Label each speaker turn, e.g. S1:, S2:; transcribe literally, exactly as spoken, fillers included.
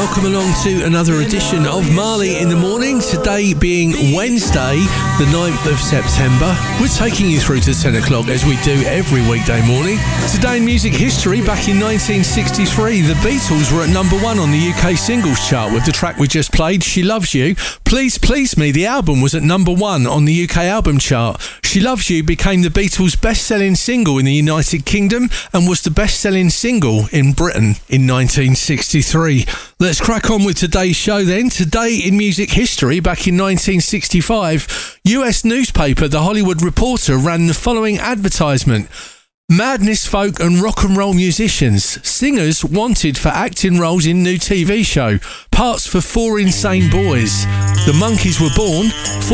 S1: welcome along to another edition of Marley in the Morning. Today being Wednesday, the ninth of September. We're taking you through to ten o'clock as we do every weekday morning. Today in music history, back in nineteen sixty-three, the Beatles were at number one on the U K singles chart with the track we just played, She Loves You. Please Please Me, the album, was at number one on the U K album chart. She Loves You became the Beatles' best-selling single in the United Kingdom and was the best-selling single in Britain in nineteen sixty-three. Let's crack on with today's show then. Today in music history, back in nineteen sixty-five, U S newspaper The Hollywood Reporter ran the following advertisement. Madness folk and rock and roll musicians, singers wanted for acting roles in new T V show, parts for four insane boys. The Monkees were born,